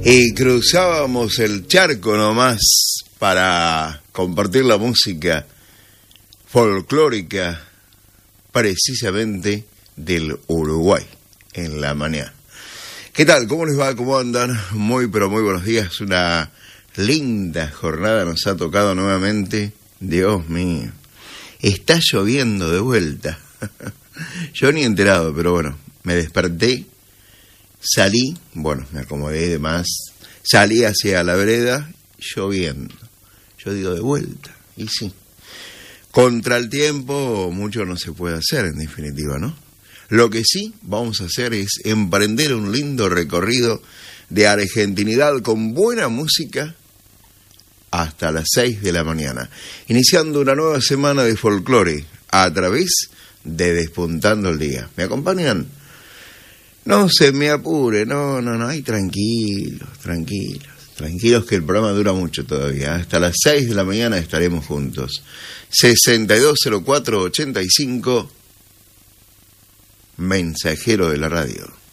Y cruzábamos el charco nomás para compartir la música folclórica precisamente del Uruguay en la mañana. ¿Qué tal? ¿Cómo les va? ¿Cómo andan? Muy pero muy buenos días. Una linda jornada nos ha tocado nuevamente. Dios mío, está lloviendo de vuelta. Yo ni enterado, pero bueno, me desperté, salí, bueno, me acomodé de más, salí hacia la vereda, lloviendo. Yo digo, de vuelta, y sí. Contra el tiempo mucho no se puede hacer, en definitiva, ¿no? Lo que sí vamos a hacer es emprender un lindo recorrido de argentinidad con buena música hasta las 6 de la mañana, iniciando una nueva semana de folclore a través de Despuntando el Día. ¿Me acompañan? No se me apure, no, ay, tranquilos que el programa dura mucho todavía. Hasta las 6 de la mañana estaremos juntos. 620485, mensajero de la radio.